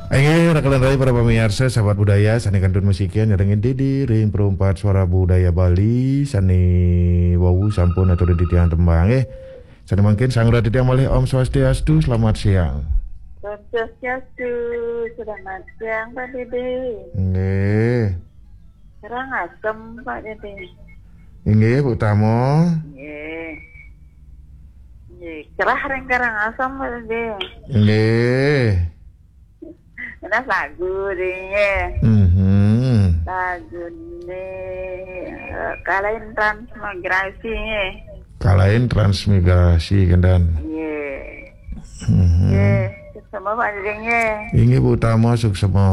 Rakalan raya para pemirsa, sahabat budaya, sani kantun musikian, nyarengin didi, ring perumpat suara budaya Bali, sani wawu sampun atau di tiang tembang sani mungkin sang radit yang malih Om Swastiastu, selamat siang. Swastiastu, selamat siang Pak Dede. Nggih. Serang asem Pak Dede. Nggih, Bu Tamo. Nggih. Nggih, cerah rengkarang asam Pak Dede. Nggih. Ini lagu deh. Lagu nih kalahin transmigrasi nih. Kalahin transmigrasi kendan. Iya. Semua Pak Dede. Inggih Bu Tamo suksema.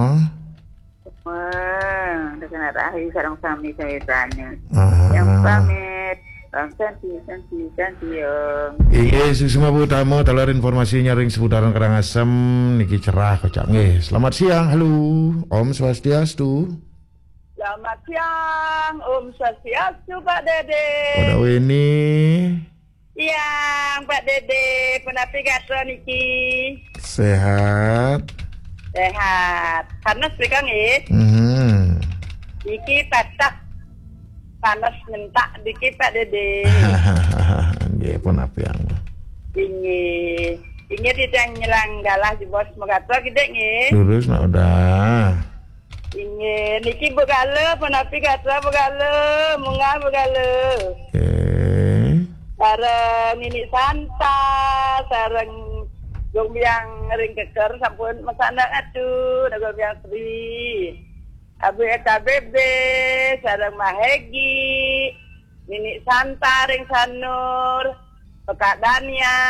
Dengan rahi sarang sami saya tanya. Yang pamit. Santi Om. Iya, suksema Bu Tamo, talar informasinya ring seputaran Karangasem niki cerah kocak nggih. Selamat siang, halo. Om Swastiastu. Selamat siang, Om Swastiastu Pak Dede. Pada Weni. Siang Pak Dede, penapi kata niki. Sehat. Sehat. Panas berikan Iki patak. Panas mentak dikit Pak Dede. Nggih, pun apa yang. Ini tidak nyelang galah di bos megatra gede nggih. Lurus nak udah. Ini niki begala penapi kata begala, munga begala. Sareng Nini Santa, sareng gombiang ring keker sampun masana atuh, gombiang Sri. Abu EKBB, sareng Mahegi, Nini Santa ring Sanur, Pekak Dania.